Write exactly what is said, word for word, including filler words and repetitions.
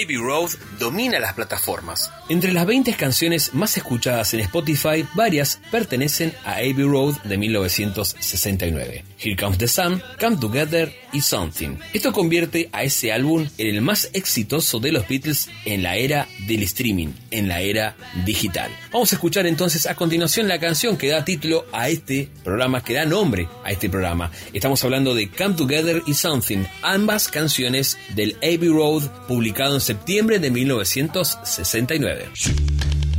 Abbey Road domina las plataformas. Entre las veinte canciones más escuchadas en Spotify, varias pertenecen a Abbey Road de mil novecientos sesenta y nueve. Here Comes the Sun, Come Together y Something. Esto convierte a ese álbum en el más exitoso de los Beatles en la era del streaming, en la era digital. Vamos a escuchar entonces a continuación la canción que da título a este programa, que da nombre a este programa. Estamos hablando de Come Together y Something, ambas canciones del Abbey Road, publicado en septiembre de mil novecientos sesenta y nueve.